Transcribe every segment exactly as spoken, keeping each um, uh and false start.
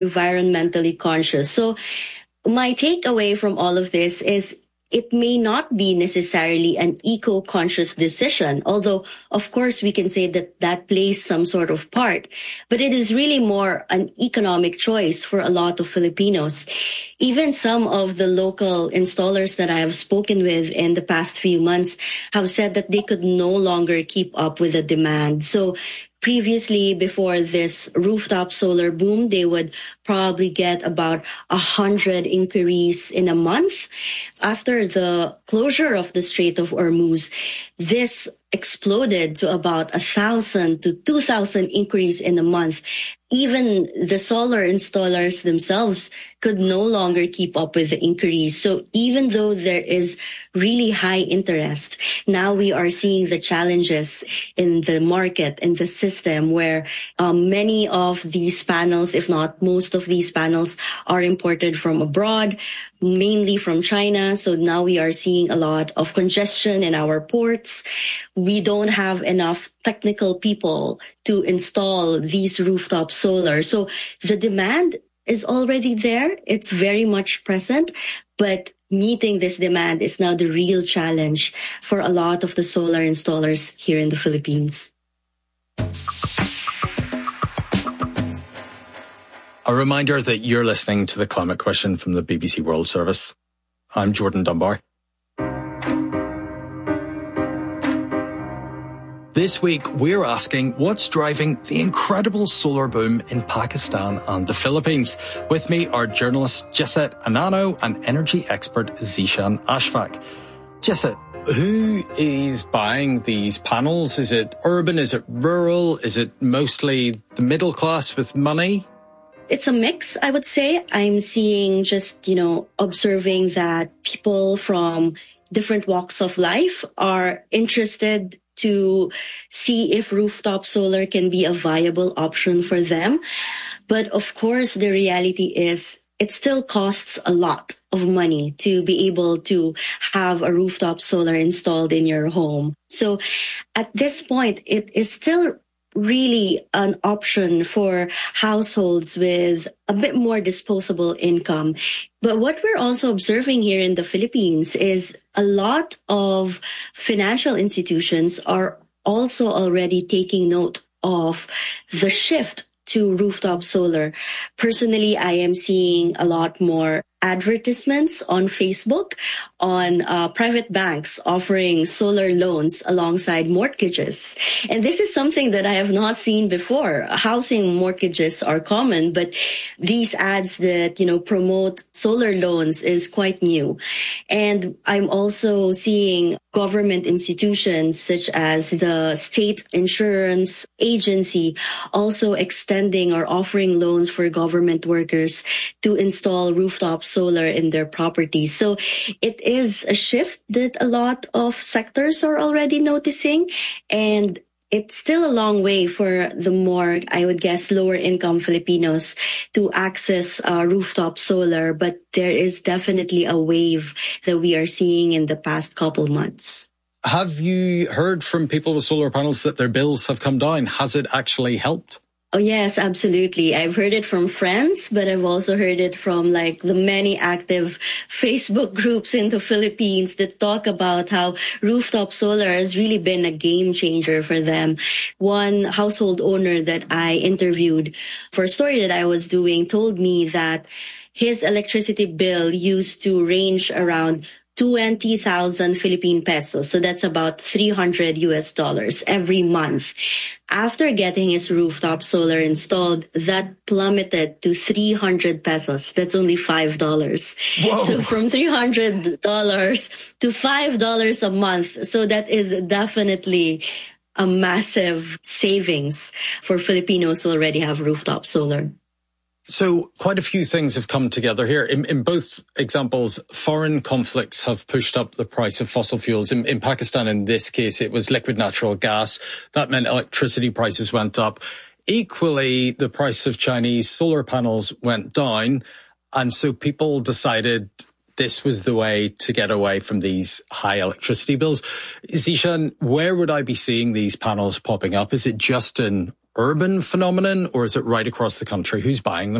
environmentally conscious. So my takeaway from all of this is it may not be necessarily an eco-conscious decision, although, of course, we can say that that plays some sort of part. But it is really more an economic choice for a lot of Filipinos. Even some of the local installers that I have spoken with in the past few months have said that they could no longer keep up with the demand. So previously, before this rooftop solar boom, they would probably get about a hundred inquiries in a month. After the closure of the Strait of Hormuz, this exploded to about a thousand to two thousand inquiries in a month. Even the solar installers themselves could no longer keep up with the inquiries. So even though there is really high interest, now we are seeing the challenges in the market, in the system, where um, many of these panels, if not most of these panels, are imported from abroad, mainly from China. So now we are seeing a lot of congestion in our ports. We don't have enough technical people to install these rooftop solar. So the demand is already there. It's very much present, but meeting this demand is now the real challenge for a lot of the solar installers here in the Philippines. A reminder that you're listening to The Climate Question from the B B C World Service. I'm Jordan Dunbar. This week, we're asking what's driving the incredible solar boom in Pakistan and the Philippines. With me are journalist Jessette Anano and energy expert Zeeshan Ashfaq. Jessette, who is buying these panels? Is it urban? Is it rural? Is it mostly the middle class with money? It's a mix, I would say. I'm seeing just, you know, observing that people from different walks of life are interested to see if rooftop solar can be a viable option for them. But of course, the reality is it still costs a lot of money to be able to have a rooftop solar installed in your home. So at this point, it is still really an option for households with a bit more disposable income. But what we're also observing here in the Philippines is a lot of financial institutions are also already taking note of the shift to rooftop solar. Personally, I am seeing a lot more advertisements on Facebook on uh, private banks offering solar loans alongside mortgages. And this is something that I have not seen before. Housing mortgages are common, but these ads that, you know, promote solar loans is quite new. And I'm also seeing government institutions such as the State Insurance Agency also extending or offering loans for government workers to install rooftop solar in their properties. So it is a shift that a lot of sectors are already noticing, and it's still a long way for the more, I would guess, lower income Filipinos to access uh, rooftop solar, but there is definitely a wave that we are seeing in the past couple months. Have you heard from people with solar panels that their bills have come down? Has it actually helped? Oh, yes, absolutely. I've heard it from friends, but I've also heard it from like the many active Facebook groups in the Philippines that talk about how rooftop solar has really been a game changer for them. One household owner that I interviewed for a story that I was doing told me that his electricity bill used to range around twenty thousand Philippine pesos. So that's about three hundred U S dollars every month. After getting his rooftop solar installed, that plummeted to three hundred pesos. That's only five dollars. Whoa. So from three hundred dollars to five dollars a month. So that is definitely a massive savings for Filipinos who already have rooftop solar. So quite a few things have come together here. In, in both examples, foreign conflicts have pushed up the price of fossil fuels. In, in Pakistan, in this case, it was liquid natural gas. That meant electricity prices went up. Equally, the price of Chinese solar panels went down. And so people decided this was the way to get away from these high electricity bills. Zeeshan, where would I be seeing these panels popping up? Is it just an urban phenomenon, or is it right across the country? Who's buying them?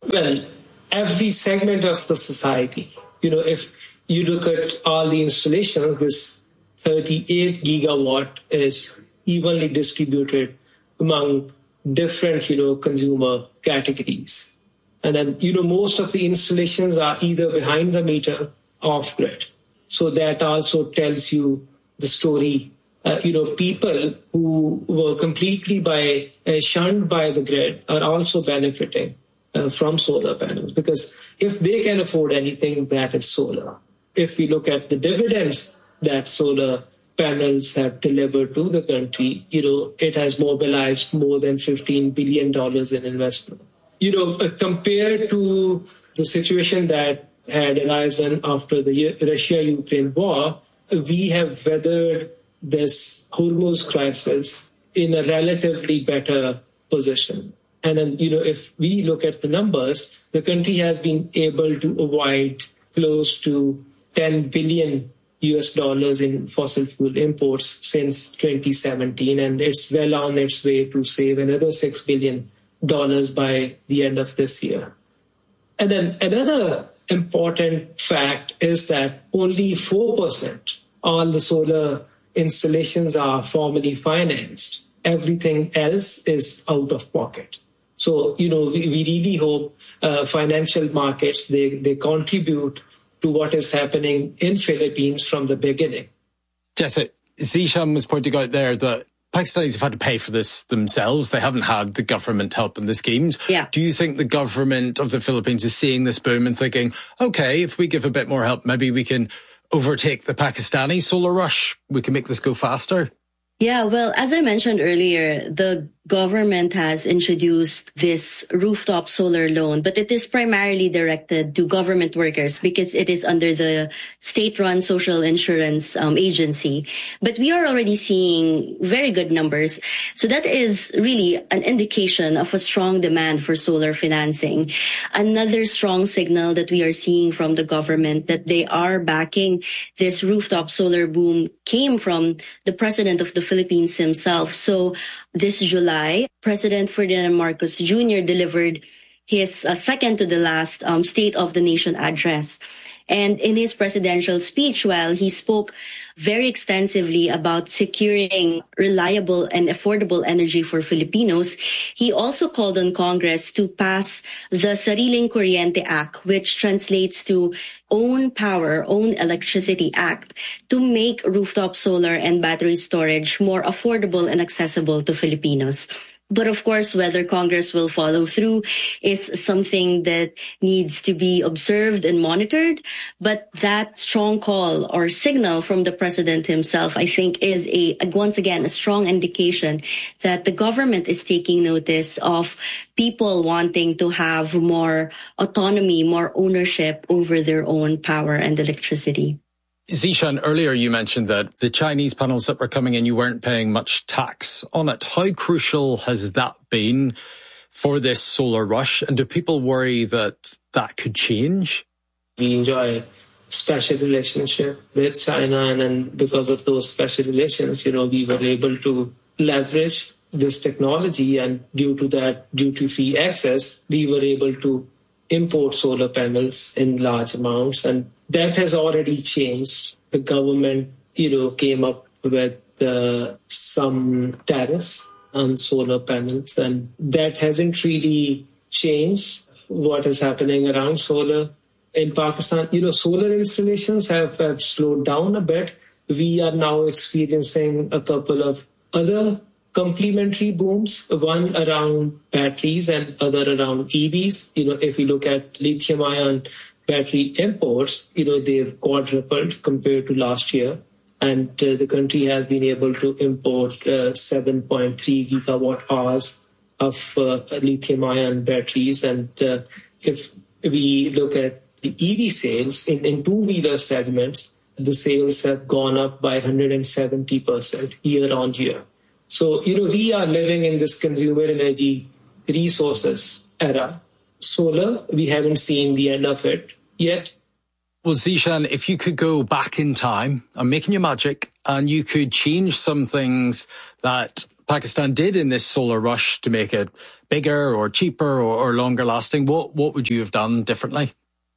Well, every segment of the society, you know, if you look at all the installations, this thirty-eight gigawatt is evenly distributed among different, you know, consumer categories. And then, you know, most of the installations are either behind the meter, off grid. So that also tells you the story. Uh, you know, people who were completely by uh, shunned by the grid are also benefiting uh, from solar panels, because if they can afford anything, that is solar. If we look at the dividends that solar panels have delivered to the country, you know, it has mobilized more than fifteen billion dollars in investment. You know, uh, compared to the situation that had arisen after the Russia-Ukraine war, we have weathered this Hormuz crisis in a relatively better position. And then, you know, if we look at the numbers, the country has been able to avoid close to ten billion U S dollars in fossil fuel imports since twenty seventeen, and it's well on its way to save another six billion dollars by the end of this year. And then another important fact is that only four percent all the solar installations are formally financed. Everything else is out of pocket. So, you know, we, we really hope uh, financial markets, they, they contribute to what is happening in Philippines from the beginning. Jessica, Zeeshan was pointing out there that Pakistanis have had to pay for this themselves. They haven't had the government help in the schemes. Yeah. Do you think the government of the Philippines is seeing this boom and thinking, okay, if we give a bit more help, maybe we can overtake the Pakistani solar rush? We can make this go faster? Yeah, well, as I mentioned earlier, the government has introduced this rooftop solar loan, but it is primarily directed to government workers because it is under the state-run social insurance um, agency. But we are already seeing very good numbers. So that is really an indication of a strong demand for solar financing. Another strong signal that we are seeing from the government that they are backing this rooftop solar boom came from the president of the Philippines himself. So this July, President Ferdinand Marcos Junior delivered his uh, second to the last um, State of the Nation address. And in his presidential speech, while he spoke very extensively about securing reliable and affordable energy for Filipinos, he also called on Congress to pass the Sariling Kuryente Act, which translates to Own Power, Own Electricity Act, to make rooftop solar and battery storage more affordable and accessible to Filipinos. But of course, whether Congress will follow through is something that needs to be observed and monitored. But that strong call or signal from the president himself, I think, is a, once again, a strong indication that the government is taking notice of people wanting to have more autonomy, more ownership over their own power and electricity. Zeeshan, earlier you mentioned that the Chinese panels that were coming in, you weren't paying much tax on it. How crucial has that been for this solar rush? And do people worry that that could change? We enjoy a special relationship with China, and then because of those special relations, you know, we were able to leverage this technology, and due to that duty-free access, we were able to import solar panels in large amounts, and that has already changed. The government, you know, came up with uh, some tariffs on solar panels, and that hasn't really changed what is happening around solar in Pakistan. You know, solar installations have, have slowed down a bit. We are now experiencing a couple of other complementary booms, one around batteries and other around E Vs. You know, if we look at lithium-ion battery imports, you know, they've quadrupled compared to last year. And uh, the country has been able to import uh, seven point three gigawatt hours of uh, lithium-ion batteries. And uh, if we look at the E V sales in, in two-wheeler segments, the sales have gone up by one hundred seventy percent year on year. So, you know, we are living in this consumer energy resources era. Solar, we haven't seen the end of it yet. Well, Zeeshan, if you could go back in time, I'm making you magic, and you could change some things that Pakistan did in this solar rush to make it bigger or cheaper or, or longer lasting, what, what would you have done differently?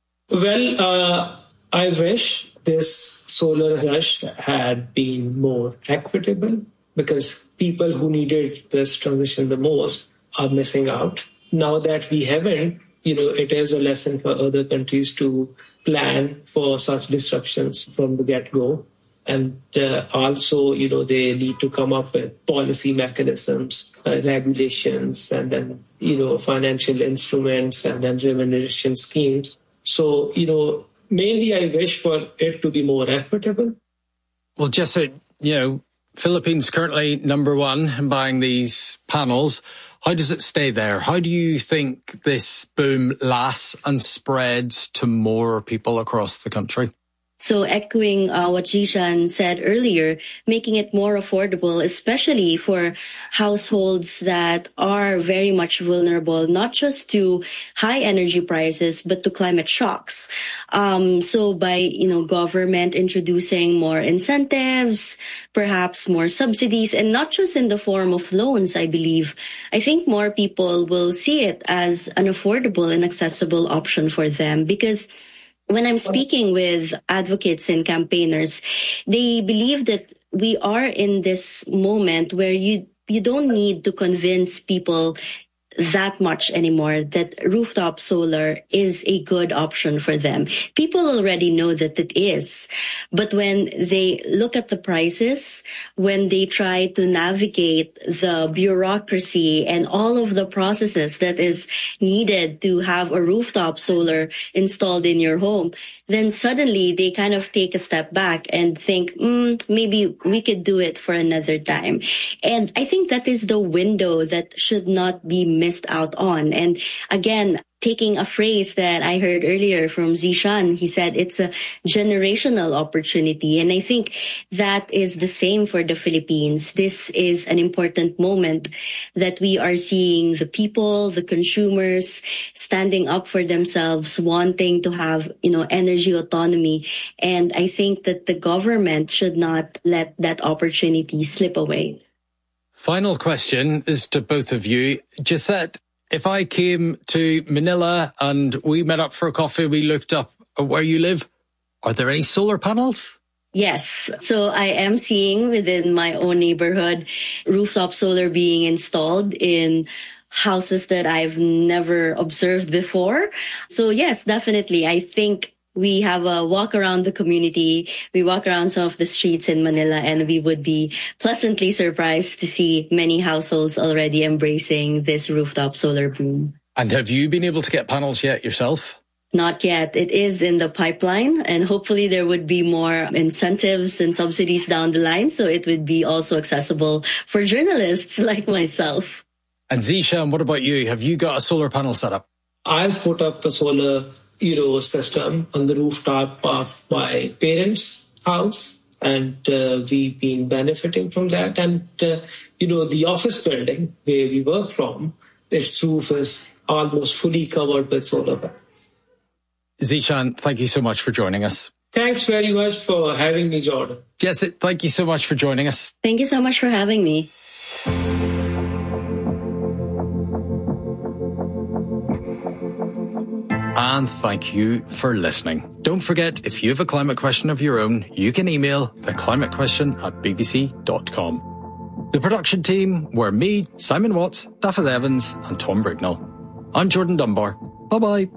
Well, uh, I wish this solar rush had been more equitable, because people who needed this transition the most are missing out. Now that we haven't, you know, it is a lesson for other countries to plan for such disruptions from the get-go. And uh, also, you know, they need to come up with policy mechanisms, uh, regulations, and then, you know, financial instruments and then remuneration schemes. So, you know, mainly I wish for it to be more equitable. Well, Jessica, you know, Philippines currently number one in buying these panels. How does it stay there? How do you think this boom lasts and spreads to more people across the country? So echoing uh, what Zishan said earlier, making it more affordable, especially for households that are very much vulnerable, not just to high energy prices, but to climate shocks. Um, so by, you know, government introducing more incentives, perhaps more subsidies, and not just in the form of loans, I believe, I think more people will see it as an affordable and accessible option for them, because when I'm speaking with advocates and campaigners, they believe that we are in this moment where you you don't need to convince people that much anymore that rooftop solar is a good option for them. People already know that it is. But when they look at the prices, when they try to navigate the bureaucracy and all of the processes that is needed to have a rooftop solar installed in your home, then suddenly they kind of take a step back and think, mm, maybe we could do it for another time. And I think that is the window that should not be missed out on. And again, taking a phrase that I heard earlier from Zishan, he said it's a generational opportunity. And I think that is the same for the Philippines. This is an important moment that we are seeing the people, the consumers standing up for themselves, wanting to have, you know, energy autonomy. And I think that the government should not let that opportunity slip away. Final question is to both of you. Gisette, if I came to Manila and we met up for a coffee, we looked up where you live, are there any solar panels? Yes. So I am seeing within my own neighborhood rooftop solar being installed in houses that I've never observed before. So yes, definitely. I think we have a walk around the community. We walk around some of the streets in Manila, and we would be pleasantly surprised to see many households already embracing this rooftop solar boom. And have you been able to get panels yet yourself? Not yet. It is in the pipeline, and hopefully there would be more incentives and subsidies down the line, so it would be also accessible for journalists like myself. And Zishan, what about you? Have you got a solar panel set up? I've put up a solar you know, system on the rooftop of my parents' house, and uh, we've been benefiting from that. And, uh, you know, the office building where we work from, its roof is almost fully covered with solar panels. Zishan, thank you so much for joining us. Thanks very much for having me, Jordan. Jessica, thank you so much for joining us. Thank you so much for having me. And thank you for listening. Don't forget, if you have a climate question of your own, you can email theclimatequestion at b b c dot com. The production team were me, Simon Watts, Daffodil Evans and Tom Brignall. I'm Jordan Dunbar. Bye-bye.